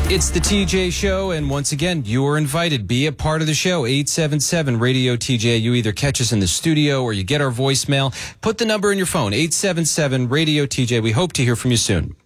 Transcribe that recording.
It's the TJ Show, and once again, you are invited. Be a part of the show. 877-RADIO-TJ. You either catch us in the studio or you get our voicemail. Put the number in your phone, 877-RADIO-TJ. We hope to hear from you soon.